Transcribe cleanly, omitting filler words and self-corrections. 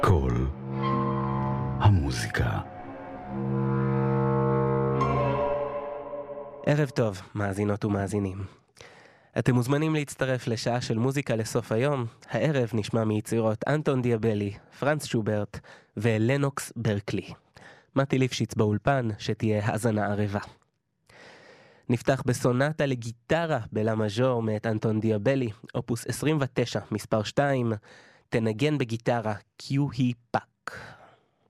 כל המוזיקה. ערב טוב, מאזינות ומאזינים. אתם מוזמנים להצטרף לשעה של מוזיקה לסוף היום. הערב נשמע מיצירות אנטון דיאבלי, פרנץ שוברט ולנוקס ברקלי. מתי ליפשיץ באולפן, שתהיה האזנה ערבה. נפתח בסונטה לגיטרה בלה מז'ור מאת אנטון דיאבלי, אופוס 29, מספר 2, תנגן בגיטרה קיו-הי פאק.